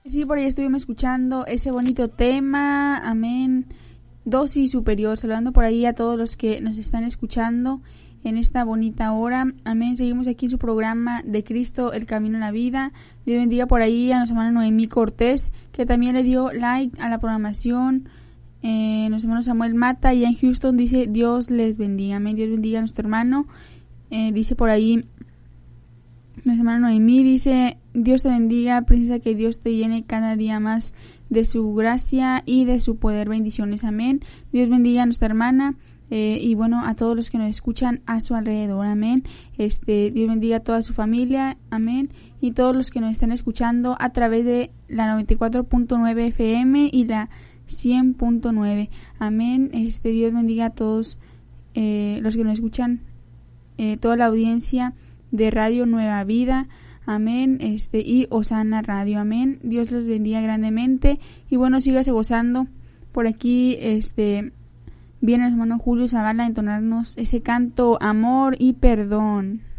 Sí, por ahí estuvimos escuchando ese bonito tema, amén, dosis superior, saludando por ahí a todos los que nos están escuchando en esta bonita hora, amén. Seguimos aquí en su programa de Cristo, el Camino a la Vida. Dios bendiga por ahí a nuestra hermana Noemí Cortés, que también le dio like a la programación. Nuestro hermano Samuel Mata, allá en Houston, dice Dios les bendiga, amén. Dios bendiga a nuestro hermano. Dice por ahí nuestra hermana Noemí, dice Dios te bendiga, princesa, que Dios te llene cada día más de su gracia y de su poder. Bendiciones, amén. Dios bendiga a nuestra hermana y bueno, a todos los que nos escuchan a su alrededor, amén. Dios bendiga a toda su familia, amén, y todos los que nos están escuchando a través de la 94.9 FM y la 100.9, amén. Dios bendiga a todos los que nos escuchan, toda la audiencia de Radio Nueva Vida, amén, y Osana Radio, amén. Dios los bendiga grandemente y bueno, sígase gozando. Por aquí viene el hermano Julio Zavala a entonarnos ese canto Amor y Perdón.